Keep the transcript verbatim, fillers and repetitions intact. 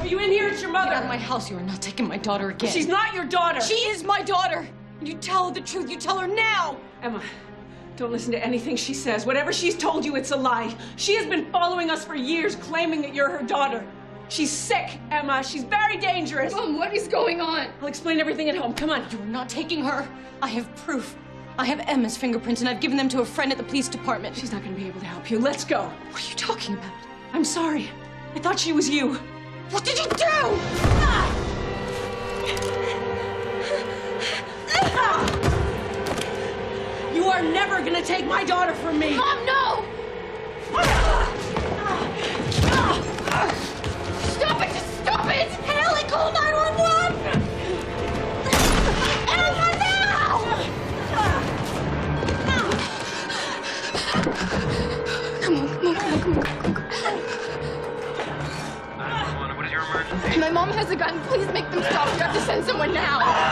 Are you in here? It's your mother. Get out of my house. You are not taking my daughter again. She's not your daughter. She is my daughter. You tell her the truth. You tell her now. Emma, don't listen to anything she says. Whatever she's told you, it's a lie. She has been following us for years, claiming that you're her daughter. She's sick, Emma. She's very dangerous. Mom, what is going on? I'll explain everything at home. Come on. You are not taking her. I have proof. I have Emma's fingerprints, and I've given them to a friend at the police department. She's not going to be able to help you. Let's go. What are you talking about? I'm sorry. I thought she was you. What did you do? Ah! You are never going to take my daughter from me. Mom, no! Stop it! Just stop it! Haley, call nine one one! Emma, now! Come on, come on, come on, come on, come on. nine one one, what is your emergency? My mom has a gun. Please make them stop. You have to send someone now.